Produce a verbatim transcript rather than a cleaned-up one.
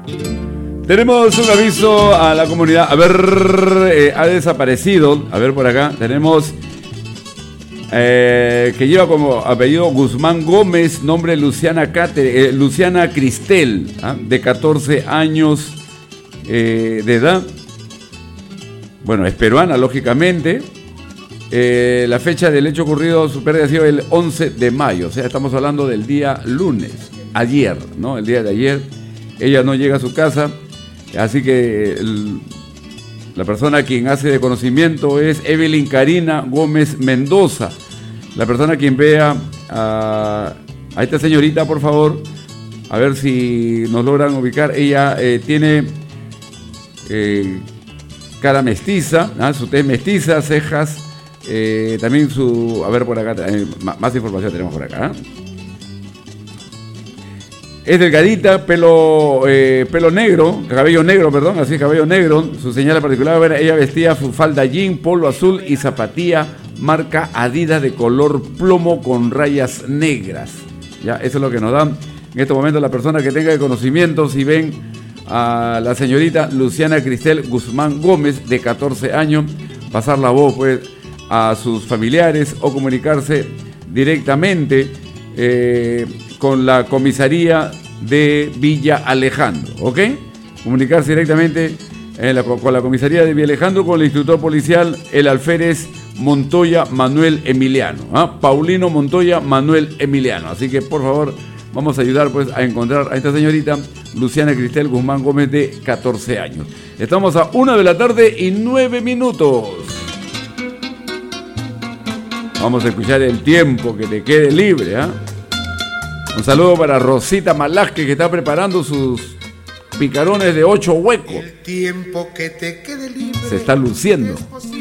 Tenemos un aviso a la comunidad. A ver, eh, ha desaparecido. A ver por acá. Tenemos eh, que lleva como apellido Guzmán Gómez, nombre Luciana Cate, eh, Luciana Cristel, ¿ah? de catorce años eh, de edad. Bueno, es peruana, lógicamente. Eh, la fecha del hecho ocurrido, su pérdida ha sido el once de mayo. O sea, estamos hablando del día lunes. Ayer, ¿no? El día de ayer. Ella no llega a su casa. Así que el, la persona a quien hace de conocimiento es Evelyn Karina Gómez Mendoza. La persona a quien vea a, a esta señorita, por favor, a ver si nos logran ubicar. Ella eh, tiene eh, cara mestiza, ¿ah? Su tez mestiza, cejas, eh, también su... A ver por acá, eh, más información tenemos por acá, ¿eh? Es delgadita, pelo eh, pelo negro, cabello negro, perdón, así cabello negro. Su señal particular, ella vestía su falda jean, polo azul y zapatilla marca Adidas de color plomo con rayas negras. Ya, eso es lo que nos dan en este momento la persona que tenga conocimiento. Si ven a la señorita Luciana Cristel Guzmán Gómez, de catorce años, pasar la voz pues a sus familiares o comunicarse directamente eh, con la comisaría de Villa Alejandro, ¿ok? Comunicarse directamente en la, con la comisaría de Villa Alejandro, con el instructor policial, el alférez Montoya Manuel Emiliano, ¿ah? Paulino Montoya Manuel Emiliano. Así que, por favor, vamos a ayudar pues a encontrar a esta señorita Luciana Cristel Guzmán Gómez, de catorce años. Estamos a una de la tarde y nueve minutos. Vamos a escuchar El tiempo que te quede libre, ¿ah? Un saludo para Rosita Malásquez, que está preparando sus picarones de ocho huecos. El tiempo que te quede libre se está luciendo.